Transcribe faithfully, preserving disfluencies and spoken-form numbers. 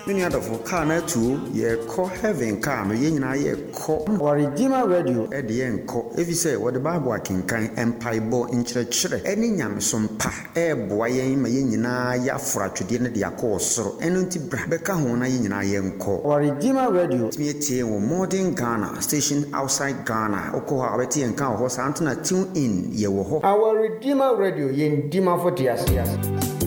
Many other for car na two, ye call heaven car, no yen na ye call or Redeemer Radio at the end call. If you say what the Bible can kind empire bo in church, any yam some pa, eh, boy, my yina ya fractured in the course, so enunti brabeka hona yina yen call. Or Redeemer Radio, me a tea or modern Ghana, station outside Ghana, Oko Hawati and Cow Horse Antona tune in ye wo. Our Redeemer Radio yen Dima for Tias.